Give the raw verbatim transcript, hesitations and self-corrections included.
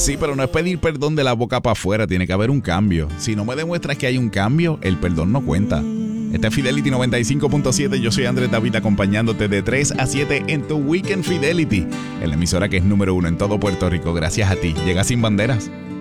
Sí, pero no es pedir perdón de la boca para afuera, tiene que haber un cambio. Si no me demuestras que hay un cambio, el perdón no cuenta. Este es Fidelity noventa y cinco punto siete, yo soy Andrés David acompañándote de tres a siete en tu Weekend Fidelity, en la emisora que es número uno en todo Puerto Rico. Gracias a ti, llega Sin Banderas.